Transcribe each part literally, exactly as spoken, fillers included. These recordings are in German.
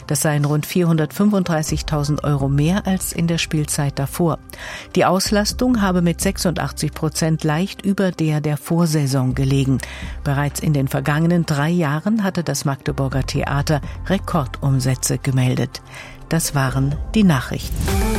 Das seien rund vierhundertfünfunddreißigtausend Euro mehr als in der Spielzeit davor. Die Auslastung habe mit sechsundachtzig Prozent leicht über der der Vorsaison gelegen. Bereits in den vergangenen drei Jahren hatte das Magdeburger Theater Rekordumsätze gemeldet. Das waren die Nachrichten.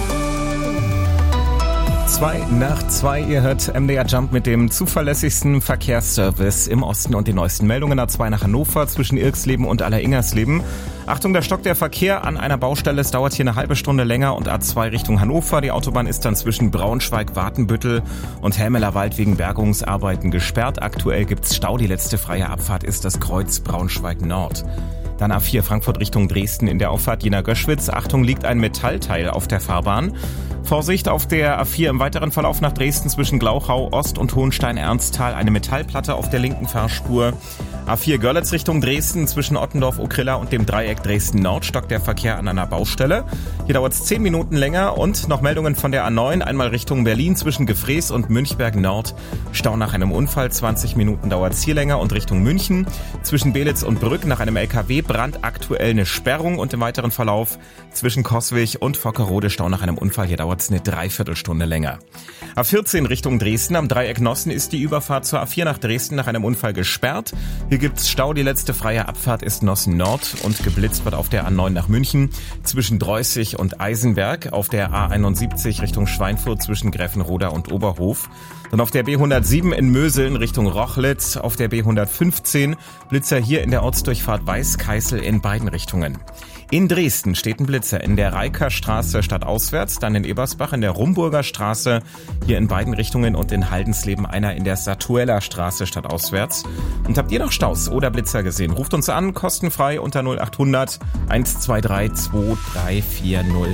Zwei nach zwei, ihr hört M D R Jump mit dem zuverlässigsten Verkehrsservice im Osten und den neuesten Meldungen. A zwei nach Hannover zwischen Irksleben und Alleringersleben. Achtung, da stockt der Verkehr an einer Baustelle. Es dauert hier eine halbe Stunde länger und A zwei Richtung Hannover. Die Autobahn ist dann zwischen Braunschweig, Watenbüttel und Helmelerwald wegen Bergungsarbeiten gesperrt. Aktuell gibt's Stau. Die letzte freie Abfahrt ist das Kreuz Braunschweig Nord. Dann A vier Frankfurt Richtung Dresden in der Auffahrt Jena-Göschwitz. Achtung, liegt ein Metallteil auf der Fahrbahn. Vorsicht auf der A vier im weiteren Verlauf nach Dresden zwischen Glauchau Ost und Hohenstein-Ernsthal. Eine Metallplatte auf der linken Fahrspur. A vier Görlitz Richtung Dresden zwischen Ottendorf, Okrilla und dem Dreieck Dresden-Nord stockt der Verkehr an einer Baustelle. Hier dauert es zehn Minuten länger und noch Meldungen von der A neun. Einmal Richtung Berlin zwischen Gefrees und Münchberg-Nord. Stau nach einem Unfall. zwanzig Minuten dauert es hier länger und Richtung München. Zwischen Belitz und Brück nach einem L K W-Brand aktuell eine Sperrung und im weiteren Verlauf zwischen Coswig und Vockerode Stau nach einem Unfall. Hier dauert es eine Dreiviertelstunde länger. A vierzehn Richtung Dresden am Dreieck Nossen ist die Überfahrt zur A vier nach Dresden nach einem Unfall gesperrt. Hier gibt's Stau. Die letzte freie Abfahrt ist Nossen Nord und geblitzt wird auf der A neun nach München zwischen Dreußig und Eisenberg. Auf der A einundsiebzig Richtung Schweinfurt zwischen Gräfenroda und Oberhof. Dann auf der B hundertsieben in Möseln Richtung Rochlitz. Auf der B hundertfünfzehn Blitzer hier in der Ortsdurchfahrt Weißkeißel in beiden Richtungen. In Dresden steht ein Blitzer in der Reikerstraße stadtauswärts, dann in Ebersbach in der Rumburger Straße, hier in beiden Richtungen und in Haldensleben einer in der Satuella Straße stadtauswärts. Und habt ihr noch Staus oder Blitzer gesehen? Ruft uns an, kostenfrei unter null achthundert eins zwei drei zwei drei vier null.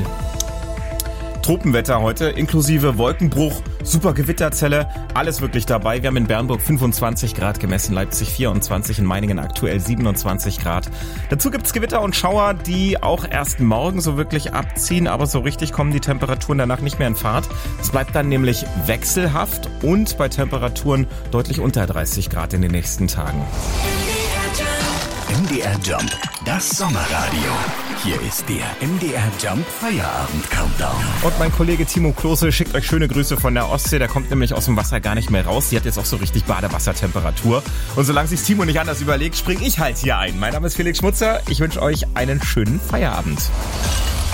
Tropenwetter heute, inklusive Wolkenbruch, super Gewitterzelle, alles wirklich dabei. Wir haben in Bernburg fünfundzwanzig Grad gemessen, Leipzig vierundzwanzig, in Meiningen aktuell siebenundzwanzig Grad. Dazu gibt's Gewitter und Schauer, die auch erst morgen so wirklich abziehen, aber so richtig kommen die Temperaturen danach nicht mehr in Fahrt. Es bleibt dann nämlich wechselhaft und bei Temperaturen deutlich unter dreißig Grad in den nächsten Tagen. M D R Jump, das Sommerradio. Hier ist der M D R Jump Feierabend Countdown. Und mein Kollege Timo Klose schickt euch schöne Grüße von der Ostsee. Der kommt nämlich aus dem Wasser gar nicht mehr raus. Die hat jetzt auch so richtig Badewassertemperatur. Und solange sich Timo nicht anders überlegt, springe ich halt hier ein. Mein Name ist Felix Schmutzer. Ich wünsche euch einen schönen Feierabend.